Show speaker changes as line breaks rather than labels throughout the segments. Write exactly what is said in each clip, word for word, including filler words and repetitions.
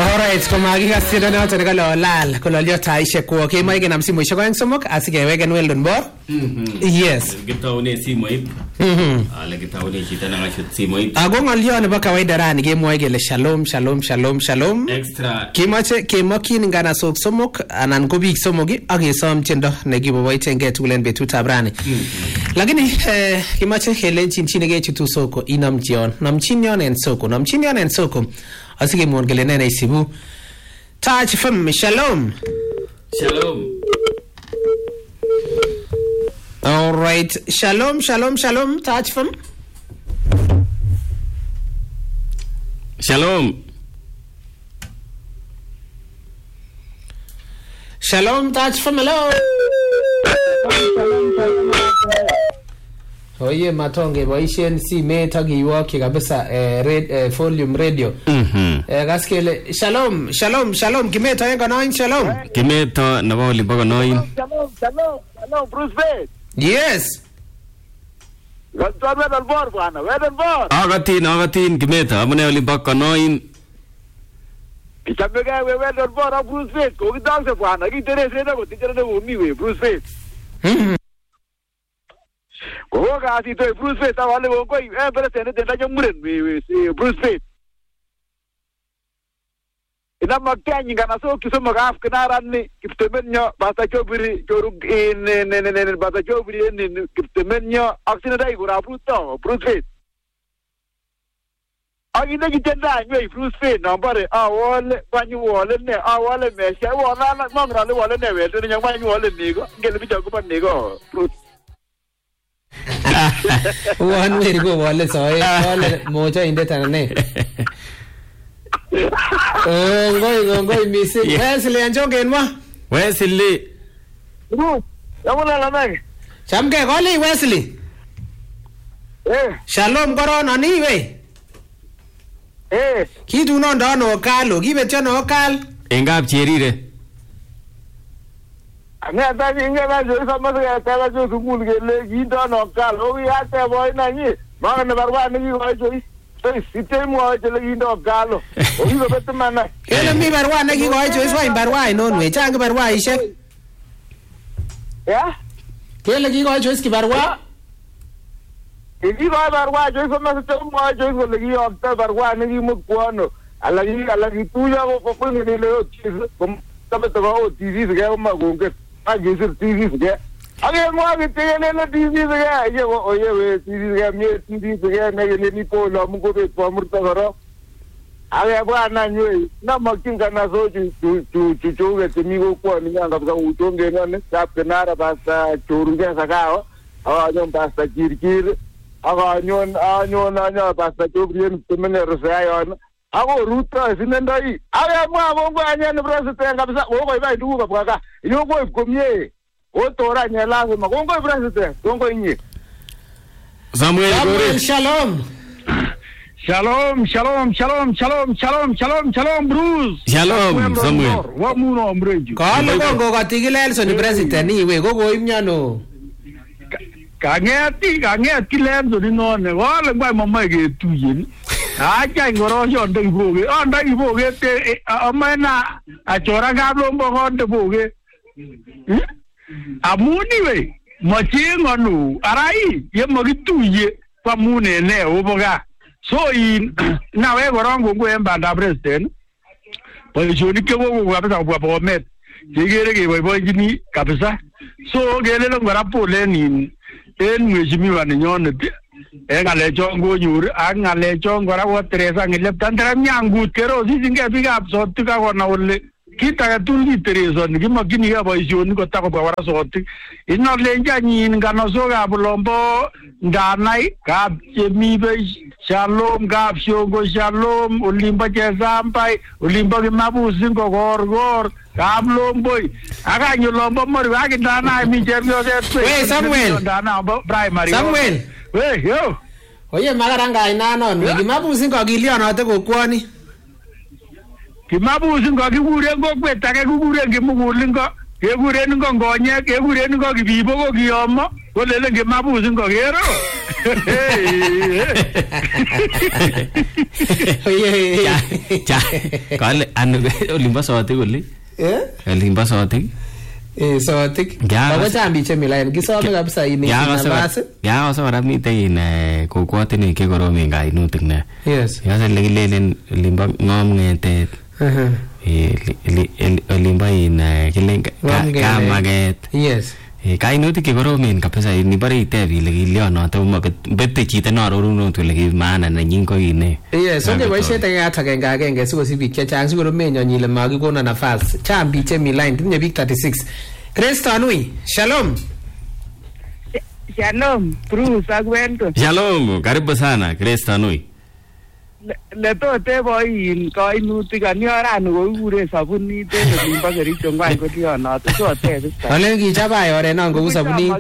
Alright, koma kikasira noto nekalolal kololyo taishek kwok kemoe kenam simoishek oeng somok asikeweken Weldon Bor. Yes.
Kitaune simoit. Ale kitaune chito nangashut simoit.
Ako ngolyo nebo kawaida rani kemoe kele shalom shalom shalom shalom.
Extra.
Kimoche kemokyin nganasok somok anan ko biik somok ak kesom tiendo nekiboiboitengei tugul en betutab rani. Lakini eh, kimoche kelenjin chi nekechutu soko inomchi yon. Nomchin yon en soko. Nomchin yon en soko. Asikemwon kele ne neisibu. Touch F M, shalom.
Shalom.
All right. Shalom, shalom, shalom. Touch F M.
Shalom.
Shalom, Touch F M. Hello.
Shalom, shalom.
Oye matonge boisien simet ak iwokyi kabisa eh, red, eh, volume radio.
Mhm.
Eh, gaskele shalom, shalom, shalom. Kimeto en konoin shalom.
Kimeto nebo olimbo konoin.
Shalom, shalom, shalom, Bruce Bates.
Yes.
Gontor Weldon Bor bwana, Weldon Bor.
Agatin, agatin kimeto amune olimbo konoin.
Kichamegei we Weldon Bor ak Bruce Bates. Kokitongse bwana, kiterese na kotichero ne komi we Bruce Bates.
Mhm.
Ko kasi to Bruce Bates awale ko eh president tenda nyomuren we si Bruce Bates. Ina makyanyi kana so kisomo gaf kinaran ni kiptemenyo basta chobiri chorug in ne ne ne basta chobiri ni kiptemenyo aksine dai gura bruto Bruce Bates. Agine kitenda nywe Bruce Bates nambare awole banyu wole ne awole mesha wona na mangra le wole ne we to nyangwanyu wole nigo ngele bicho ko nigo Bruce.
One way go wale so wale moja inde tanane. Eh ngoi ngoi misi. Wesley anjongen ma.
Wesley.
Bruce, yamuna la meg.
Chamke koli Wesley.
Eh,
Shalom korona ni we.
eh.
Kitu no ndono kalo, kibetyo no kal.
Engap cherire.
Anga ta inga na jo sama se ta la jo sukul gele gindo no kal o ya te boy na ni ma ne barwa ni ko jo sai site mo je le gindo kalo o yo bet mana
Kele mi barua ne kikoe Joyce wa barua inon we chang barua ishek.
ya
Kele kikoe Joyce ki barua.
iki ba barwa jo sama se te mo jo ko le gi ok ta barwa ni mo kuano ala gi ala gi tu ya ko ko ni le o chi ko ta be to o T V se ga ma go ke a gi se T V se ga age mo age te le le T V se ga ye o ye we T V se ga mi T V se ga ne le ni po lo mo go be po mur ta garo age ba na nywe na ma kin kana so ju ju ju ju ge te mi go ko ni nga ga u to nge na ne sa penara ba sa churu ge sa ga o a nyon ba sa kirkir aga nyon a nyon a nyon ba sa chobri te mene ro sa yo ako ruta sinendai aya mwa bongo anya ne president kabisa bongo iba ndugu kabaka yoko ikomye otora nyela ma bongo president bongo inyi
Samuel Gore.
Shalom.
Shalom shalom shalom shalom shalom shalom shalom Bruce
Shalom Samuel.
wa muno mreju
Kale bongo katigilel so ni president ni we go go imnyano.
kangeti kangeti lenzo ni none wale ngwa mama ge tuyin acha ngoro yo ndai boge onda iboge te amana achora gablo mbogo nde boge amuni we machingo nu arai ye magituye kwa mune ne oboga so in na we gorongo ngwe mbanda president boyoni ke bogo kabisa kwa bomet yegere ke boy jini kabisa so gele lo ngara pole ni en mwejimi wane nyone e ngale chongo nyur a ngale chongo ra wo Teresa ngile tandra nyangut kero sisi nge biga absoti ka kona ole kita ya tulli Teresa ni makini ga boisioni ko tako bwa soti ino lenja nyin ngano so ga bulombo ndanai ka chemi be shalom ga shongo shalom ulimba chesampai ulimba kimabusi ngo gor gor Kablomboy aga nyolombo mori wagi ndana mi jebyo se
Hey Samuel
ndana primary
Samuel
we yo
oye magaranga inanon we kimabusi ngo kilionote kokwani
kimabusi ngo kikure ngokwet ake kikure ngimugul ngo kekure ngo ngonyek kekure ngo kibibo ko kiyomo kolele kimabusi ngo kero
Cha kale anu olimbo sotik oli.
Eh?
Olimbo sotik.
Eh sotik. Baba chambi che milaen kisome kabisa ini nafasi.
Ya ose ora mitei in kokwotinwek che koromen kainutik ne.
Yes.
Ya se lekilelen olimbo ngomngetet.
Uh-huh.
Eh olimbo in kilen kamaget.
Yes.
Eh kainutik che koromen kabisa ini bare itebi lekilionoto mabete chito naroruno to leki maana nenyin ko ine.
Yes, onge boisiet age ata agenge agenge sikosich biik chechang sikoromenyo nyile makikona nafasi. Chang biik chemi line tinye biik thirty-six. Grace Tanui, shalom.
Shalom, Bruce Agwento.
Shalom, karibu sana Grace Tanui.
Letote boyin kainutik ani orani kokure sabunit en olimbo Kericho ngwany kolionoto sote.
Olen kichabai oret non kou sabunit.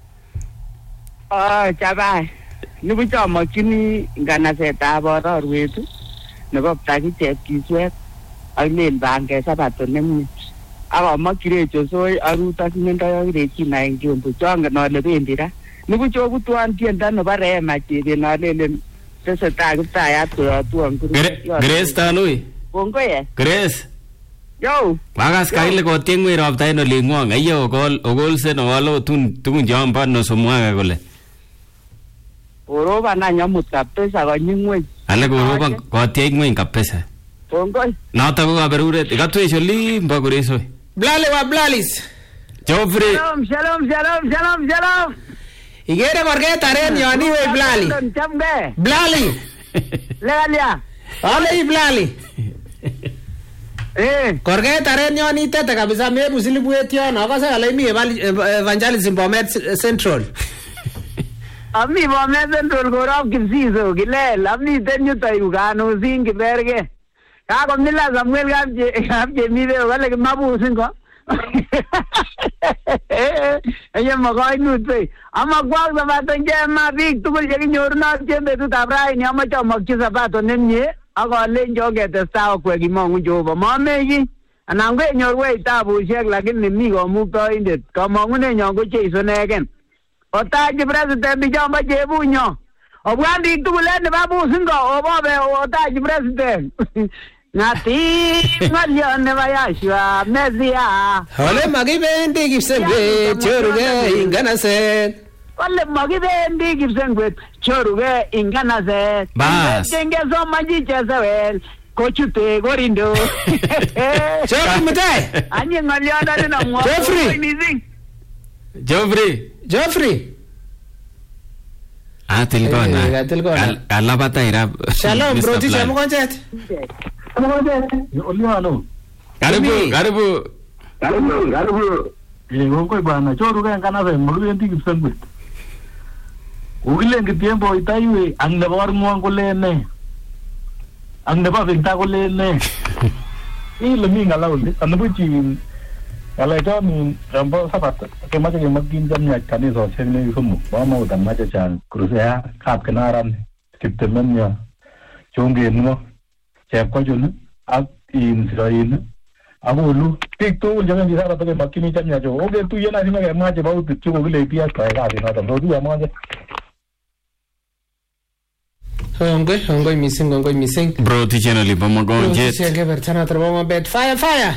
Ah, chabai. Nibu chomokyini nganasetab ororwet nebo ptakichet kiswet ak len bange sabato nemie. Ak amokyini chosoi ak ruto simendoyo kirechin aeng jombo chongen ale bendi ra. Nibu chobutwon tiendo nebo Rehema Chebet nalelen tesetai kiptayat koyotuon
Grace Tanui.
Kongoi.
Grace.
Yo.
Wagas kaile kotiengwe ropta en olingwong. Ayo okol okolse no walo tun tugun chombo nusu mwaka kole.
Oroban any amut kabisa konyi ngweny.
Ale koroban kotieny ngweny kabisa.
Kongoi.
Noto ko kaberuret. Ikatwech olimbo Kuresoi.
Blale wa Blalis.
Joffrey.
Shalom, shalom, shalom, shalom, shalom.
Igere korget aren yon iwe Blali.
Chamge.
Blali.
Legalia.
Ole Blali.
Eh.
Korget aren yon itete kabisa mebu silibwet yon akose ale mi evangelism Bomet Central.
Ami Bomet Central korop Kipsiso Kilel, ami tenyuto Ugano sin Kiberge. Kakomila Samuel kapje kapje mide wale mabusin ko. Ella magay nute. Ama kwag sabato njema big tugul chekinyorunot che betutab raini amache amakyi sabato nemie ak alen ketesta okwek imongu Jehova. Momeyi anan kenyorwech tabusiek lakini mi kamuktoindet. Kamangunenyon ko Jeiso negen. Otachi president bichombo chebunyo. Obwan biik tugul en nebo busingo obobe otachi president. Ngati ngalion nebo Yashua Mesia.
Ole makibendi Kipsengwet choruge inganaset.
Ole makibendi Kipsengwet choruge inganaset.
Bas.
Kengesomanji Jezebel kochute korindo.
Joffrey Mutai.
Anye ngalion na mwa.
Joffrey.
Joffrey.
Joffrey.
Ah, tilkona.
Eh, tilkona.
Alapata ira.
Shalom bro, ticha mkonjet.
Oliano.
Karibu, karibu.
Karibu, karibu. Eh, ngongoi bwana, choruge nganaset makibendi Kipsengwet. Ukilen kitembo itaiwe ang nebo ngwong kole ne. Ang nebo vinta kole ne. Ile mi ngalauli, anabuchi Wala ito ni rambo sapat kemaje kemakin jamnya kani so chenne yusumu mama udan maje chan krusea kap kenaran kittemenya chonge no chep ko jun ak in sirain abulu tik tu jangan bisa apa ke makini jamnya jo oge tu yena ni maje maje bau tu chugo gile pia ka ga dina to do ya maje
Hongoi, hongoi missing, hongoi missing.
Bro ticheno li bomagon jet.
Tichenge bertana terbawa bed fire fire.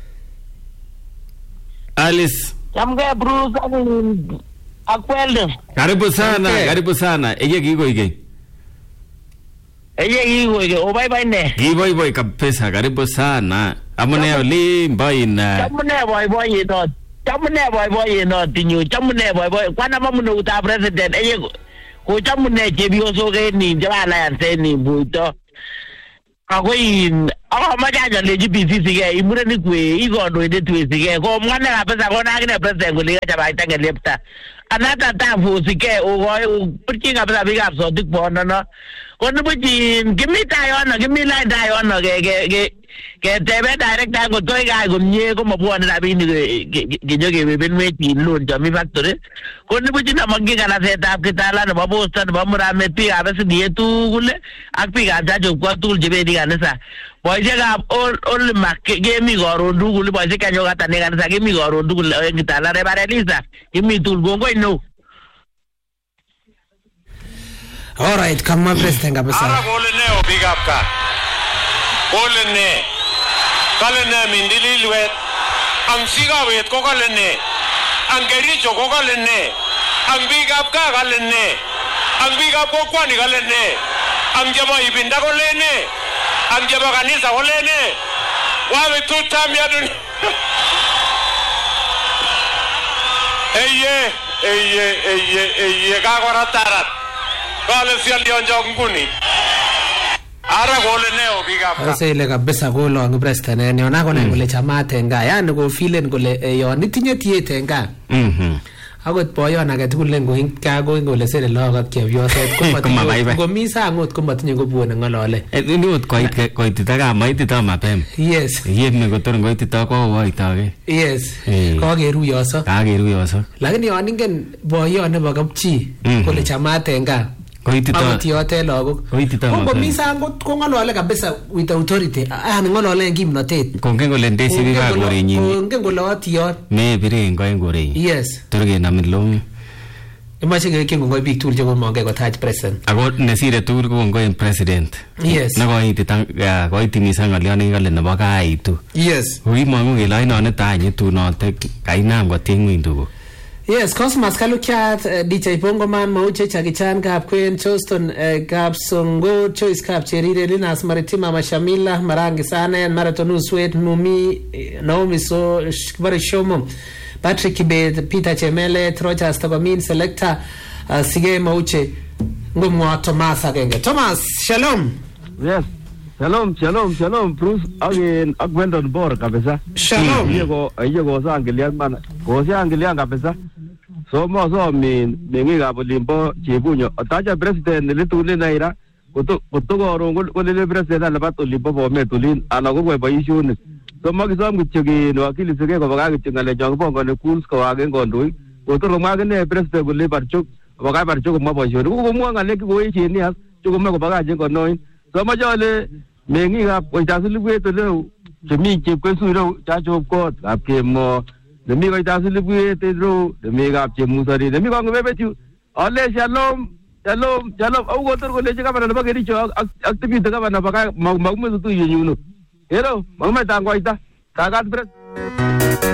Alice.
Chamge Bruce akwelde.
Karibu sana, karibu sana. Eye kiko ige.
Eye kiko ige. O bye bye ne.
Giboy boy kabisa, karibu sana. Amune oli boy na.
Chamune boy boy no. Chamune boy boy no tinyu. Chamune boy boy. Kwana mamune uta president. Eye ko chamune chebioso ke ni jabana yanse ni buito. Akoin ako majaja leji bisisi ke imure ni kwe iko ndo ide twisi ke ko mwane kabisa kona akine president kuliga chaba itange lepta anata tafu sike ugo puchi kabisa biga so dik bono no kono puchi kimi tayo no kimi line tayo no ke ke ke ke tebe direct ko toy ga gumye ko mabuana na bini ke joge be ben mechi loan jami factory kono puchi na mangi kana setup kitala no babosta no bamura me pi abese die tu gule akpi ga jajo ko tul jebe di kanisa boy ga all all mak ke mi goro dugul boy se kanyo kata ne kanisa ke mi goro dugul kitala re bare lisa kimi tul gongo no
All right, kama president kabisa.
Ara kole ne obigap ka. Kole ne. Kale ne mindililwet. Ang sigawet ko kale ne. Ang gericho ko kale ne. Ang bigap ka kale ne. Ang bigap ko kwani kale ne. Ang jama ibinda kole ne. Ang jama kanisa kole ne. Wawe tutam yadun. Eye, eye, eye, eye, kakora tarat. Kale siya liyon jongkuni. Ara kole neo bigap.
Ase ile kabisa kolo ang president ne niona kole kole chamate nga yani ko feeling kole yo nitinye tiete nga.
Mhm.
Akot boyon age tugul lengo ka go ngole sere logok chepyoset ko komi sangot ko matinye kobuone ngolole.
Ni ot koit koitita ka maitita mapem.
Yes.
Yeme kotor koitita ko woitage.
Yes. Ko keruyoso.
Ka keruyoso.
Lakini yon ingen boyon nebo kapchi kole chamate nga.
Koitita.
Akot yote logok.
Koitita mapem.
Ko komi sangot ko ngolole kabisa with authority. Ah ngolole kimnotet.
Kongen kole ndesi bika gorenyin.
Kongen kole otiyot.
Me bire ngoen gorenyin.
Yes.
Torge namilong.
Imache ke ngoi bik tugul chego monge ko tach president.
Ako nesire tugul ko ngoen president.
Yes.
Na koitita koitimisang ngalion kale nebo kaitu.
Yes.
Wi mongu kele ainone tanye tunote kainam kotingwin tugo.
Yes, Cosmas Kalukiat, uh, D J Bongoman, Mauche Chagichan, Gap Queen, Choston, uh, Gap Songo, Choice Cap Cherire, Linas Maritima, Mashamila, Marangi Sane, Marathon Sweet, Numi, Naomi So, Shomo, Patrick Kibet, Peter Chemele, Troja Stabamin, Selector, uh, Sige Mauche, Ngumwa Thomas Agenge. Thomas, shalom.
Yes. Shalom, shalom, shalom, Bruce. Again, Agwendon Bor kabisa.
Shalom.
Yego, yego sa angelian man. Ko sa angelian kabisa. So mo so min mingi ga bolimbo chibunyo. Taja president le tuli na ira. Kuto kuto go rongo ko le president la bato limbo bo me tulin ana go go bayishu ni. So mo ki som gichigi no akili sege ko baga gichanga le jong bo ngone kuls ko agen gondui. Kuto ro ma ne president go le barchuk baga barchuk mo bo shuru. Ko mo ngale ki go yi ni as. Chugo me ko baga jeng ko noin. So ma jole mengi ga o tasul bue to le chemi che ko su ro cha job ko ap ke mo de mi ga tasul bue te ro de mi ga che musari de mi ga ngbe betu ole shalom shalom shalom au go tor go le ga bana ba geri cho activity ga bana ba ga mag mu tu yu nu ero mag ma ta ngwa ita ka ga